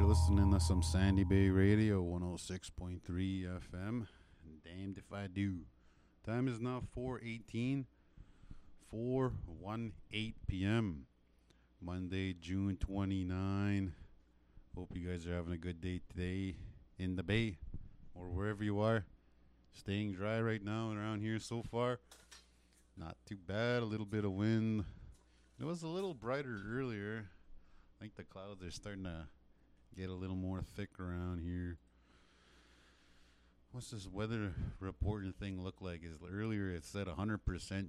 listening to some Sandy Bay Radio 106.3 FM. Damned if I do. Time is now 4:18 p.m. Monday, June 29. Hope you guys are having a good day today in the Bay or wherever you are. Staying dry right now around here so far. Not too bad. A little bit of wind. It was a little brighter earlier. I think the clouds are starting to get a little more thick around here. What's this weather reporting thing look like? Is earlier it said 100%